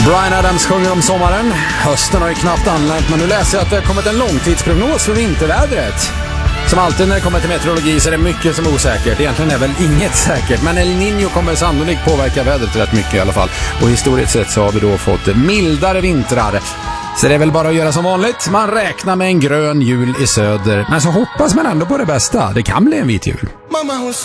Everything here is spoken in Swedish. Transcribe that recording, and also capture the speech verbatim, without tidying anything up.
Bryan Adams sjunger om sommaren. Hösten har ju knappt anlänt, men nu läser jag att det har kommit en långtidsprognos för vintervädret. Som alltid när det kommer till meteorologi så är det mycket som är osäkert. Egentligen är väl inget säkert, men El Niño kommer sannolikt påverka vädret rätt mycket i alla fall. Och historiskt sett så har vi då fått mildare vintrar. Så det är väl bara att göra som vanligt. Man räknar med en grön jul i söder, men så hoppas man ändå på det bästa. Det kan bli en vit jul.